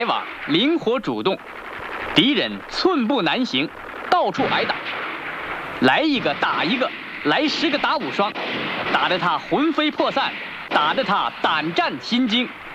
网灵活主动，敌人寸步难行，到处挨打，来一个打一个，来10个打5双，打得他魂飞魄散，打得他胆战心惊。